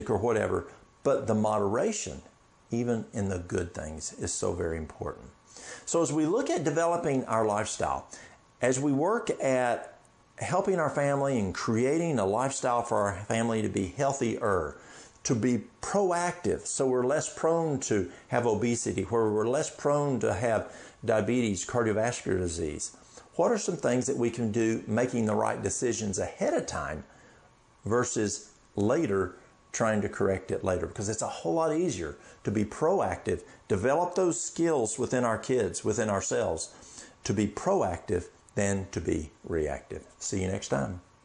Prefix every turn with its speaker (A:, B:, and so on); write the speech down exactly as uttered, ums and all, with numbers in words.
A: or whatever, but the moderation, even in the good things, is so very important. So as we look at developing our lifestyle, as we work at helping our family and creating a lifestyle for our family to be healthier, to be proactive so we're less prone to have obesity, where we're less prone to have diabetes, cardiovascular disease, what are some things that we can do making the right decisions ahead of time versus later trying to correct it later? Because it's a whole lot easier to be proactive, develop those skills within our kids, within ourselves, to be proactive than to be reactive. See you next time.